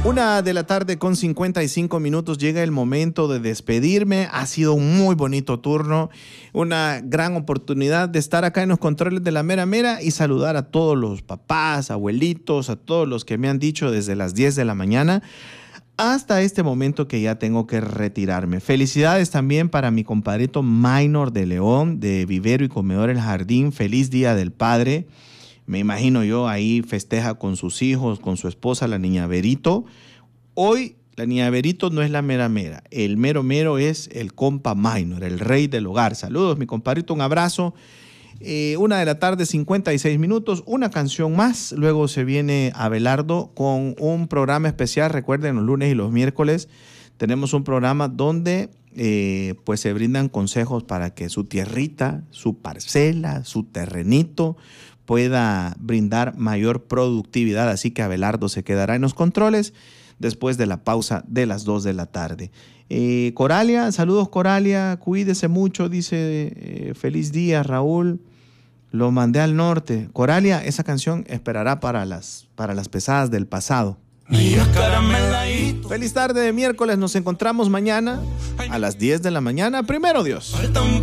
1:55 llega el momento de despedirme. Ha sido un muy bonito turno, una gran oportunidad de estar acá en los controles de la mera mera y saludar a todos los papás, abuelitos, a todos los que me han dicho desde las 10 de la mañana hasta este momento que ya tengo que retirarme. Felicidades también para mi compadrito Minor de León, de Vivero y Comedor El Jardín. Feliz Día del Padre. Me imagino yo ahí festeja con sus hijos, con su esposa, la niña Verito. Hoy la niña Verito no es la mera mera. El mero mero es el compa Minor, el rey del hogar. Saludos, mi compadrito, un abrazo. 1:56. Una canción más. Luego se viene Abelardo con un programa especial. Recuerden, los lunes y los miércoles tenemos un programa donde pues se brindan consejos para que su tierrita, su parcela, su terrenito pueda brindar mayor productividad. Así que Abelardo se quedará en los controles después de la pausa de las 2 de la tarde. Coralia, saludos Coralia, cuídese mucho, dice feliz día Raúl, lo mandé al norte. Coralia, esa canción esperará para las pesadas del pasado. Feliz tarde de miércoles, nos encontramos mañana a las 10 de la mañana, primero Dios.